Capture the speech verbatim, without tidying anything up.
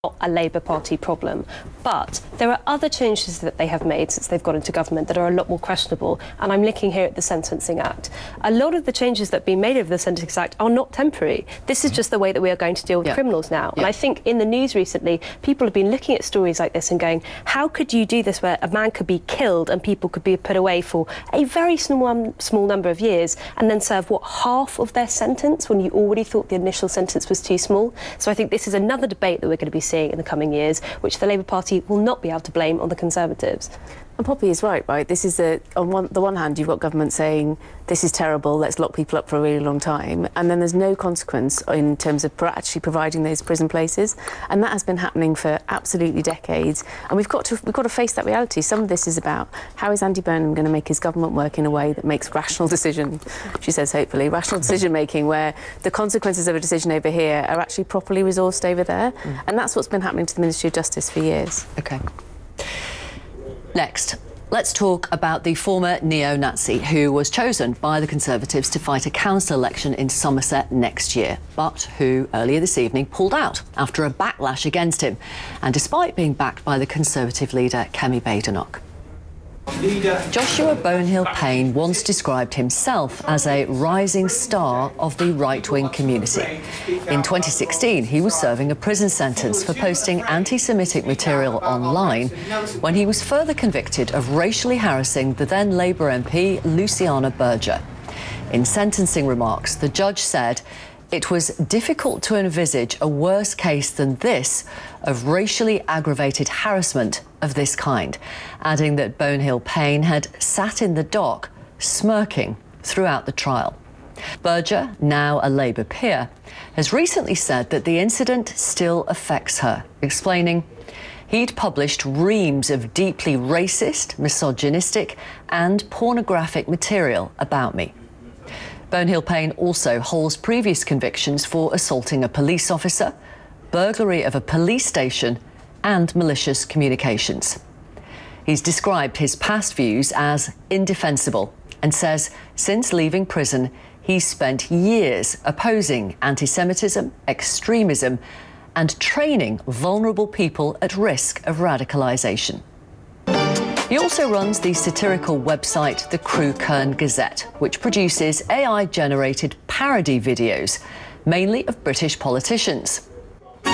not a Labour Party problem. But there are other changes that they have made since they've got into government that are a lot more questionable, and I'm looking here at the Sentencing Act. A lot of the changes that have been made over the Sentencing Act are not temporary. This is just the way that we are going to deal with yeah. criminals now. Yeah. And I think in the news recently, people have been looking at stories like this and going, how could you do this where a man could be killed and people could be put away for a very small, um, small number of years and then serve, what, half of their sentence when you already thought the initial sentence was too small? So I think this is another debate that we're going to be seeing in the coming years, which the Labour Party will not be able to blame on the Conservatives. And Poppy is right, right? This is a, on one, the one hand, you've got government saying this is terrible, let's lock people up for a really long time, and then there's no consequence in terms of pro actually providing those prison places, and that has been happening for absolutely decades. And we've got to we've got to face that reality. Some of this is about how is Andy Burnham going to make his government work in a way that makes rational decisions. She says, hopefully, rational decision making, where the consequences of a decision over here are actually properly resourced over there, mm. and that's what's been happening to the Ministry of Justice for years. OK. Next, let's talk about the former neo-Nazi who was chosen by the Conservatives to fight a council election in Somerset next year, but who earlier this evening pulled out after a backlash against him, and despite being backed by the Conservative leader Kemi Badenoch. Joshua Bonehill-Payne once described himself as a rising star of the right-wing community. In twenty sixteen, he was serving a prison sentence for posting anti-Semitic material online when he was further convicted of racially harassing the then Labour M P Luciana Berger. In sentencing remarks, the judge said it was difficult to envisage a worse case than this of racially aggravated harassment of this kind, adding that Bonehill-Payne had sat in the dock smirking throughout the trial. Berger, now a Labour peer, has recently said that the incident still affects her, explaining he'd published reams of deeply racist, misogynistic and pornographic material about me. Bonehill-Payne also holds previous convictions for assaulting a police officer, burglary of a police station and malicious communications. He's described his past views as indefensible and says since leaving prison, he's spent years opposing anti-Semitism, extremism and training vulnerable people at risk of radicalisation. He also runs the satirical website The Crewe Kern Gazette, which produces A I-generated parody videos, mainly of British politicians.